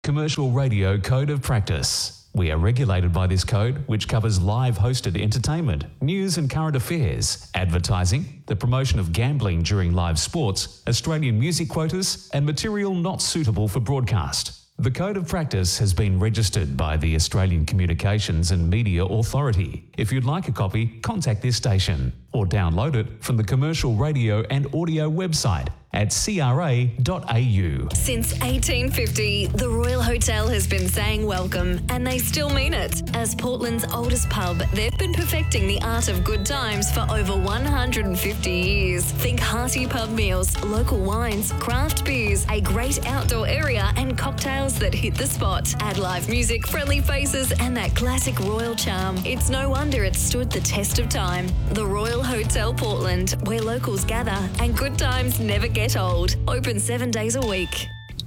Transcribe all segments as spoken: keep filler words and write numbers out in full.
Commercial Radio Code of Practice. We are regulated by this code, which covers live hosted entertainment, news and current affairs, advertising, the promotion of gambling during live sports, Australian music quotas, and material not suitable for broadcast. The Code of Practice has been registered by the Australian Communications and Media Authority. If you'd like a copy, contact this station or download it from the Commercial Radio and Audio website at c r a dot a u. Since eighteen fifty, the Royal Hotel has been saying welcome, and they still mean it. As Portland's oldest pub, they've been perfecting the art of good times for over one hundred fifty years. Think hearty pub meals, local wines, craft beers, a great outdoor area, and cocktails that hit the spot. Add live music, friendly faces, and that classic royal charm. It's no wonder it's stood the test of time. The Royal Hotel Portland, where locals gather and good times never get old. Open seven days a week.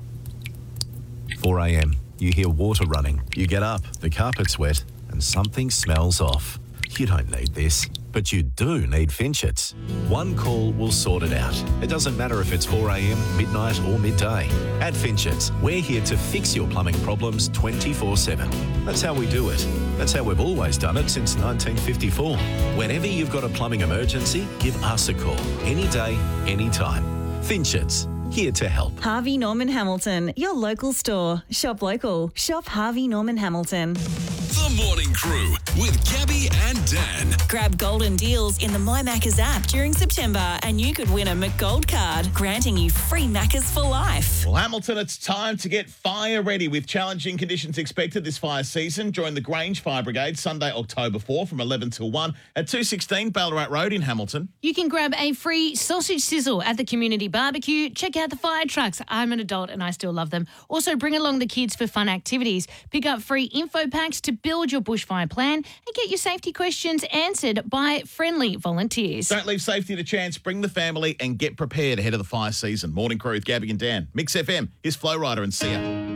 four a.m. You hear water running. You get up, the carpet's wet, and something smells off. You don't need this, but you do need Finchets. One call will sort it out. It doesn't matter if it's four a.m, midnight or midday. At Finchets, we're here to fix your plumbing problems twenty-four seven. That's how we do it. That's how we've always done it since nineteen fifty-four. Whenever you've got a plumbing emergency, give us a call. Any day, any time. Finchets, here to help. Harvey Norman Hamilton, your local store. Shop local. Shop Harvey Norman Hamilton. The Morning Crew with Gabby and Dan. Grab golden deals in the My Maccas app during September and you could win a McGold card, granting you free Maccas for life. Well, Hamilton, it's time to get fire ready with challenging conditions expected this fire season. Join the Grange Fire Brigade Sunday, October fourth from eleven till one at two sixteen Ballarat Road in Hamilton. You can grab a free sausage sizzle at the community barbecue. Check out the fire trucks. I'm an adult and I still love them. Also, bring along the kids for fun activities. Pick up free info packs to build your bushfire plan and get your safety questions answered by friendly volunteers. Don't leave safety to chance. Bring the family and get prepared ahead of the fire season. Morning Crew with Gabby and Dan. Mix F M, here's Flow Rider and Sia.